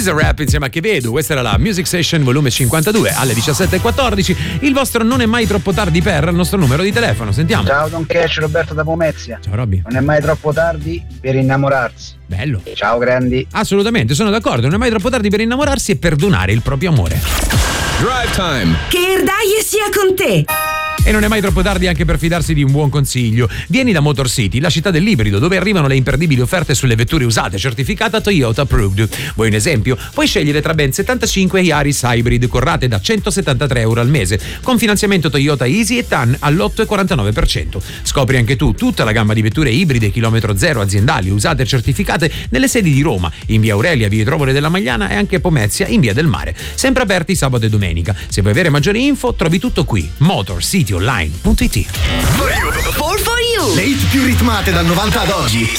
Bizarrap insieme a Che Vedo. Questa era la Music Session volume 52 alle 17:14. Il vostro non è mai troppo tardi per il nostro numero di telefono. Sentiamo. Ciao Don Cash, Roberto da Pomezia. Ciao Robby. Non è mai troppo tardi per innamorarsi. Bello. Ciao grandi. Assolutamente, sono d'accordo. Non è mai troppo tardi per innamorarsi e perdonare il proprio amore. Drive Time. Che Erdaie sia con te. E non è mai troppo tardi anche per fidarsi di un buon consiglio. Vieni da Motor City, la città dell'ibrido, dove arrivano le imperdibili offerte sulle vetture usate, certificata Toyota Approved. Vuoi un esempio? Puoi scegliere tra ben 75 Yaris Hybrid con rate da €173 al mese, con finanziamento Toyota Easy e TAN all'8,49%. Scopri anche tu tutta la gamma di vetture ibride chilometro zero aziendali, usate e certificate nelle sedi di Roma, in via Aurelia, via Trovole della Magliana e anche Pomezia, in via del Mare. Sempre aperti sabato e domenica. Se vuoi avere maggiori info, trovi tutto qui. motorcityonline.it. Le hit più ritmate dal 90 ad oggi,